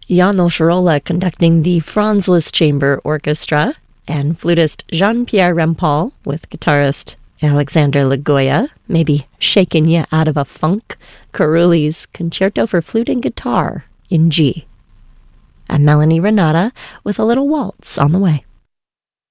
János Rolla conducting the Franz Liszt Chamber Orchestra, and flutist Jean-Pierre Rampal with guitarist Alexander Lagoya, maybe shaking you out of a funk, Carulli's Concerto for Flute and Guitar in G. And Melanie Renata with a little waltz on the way.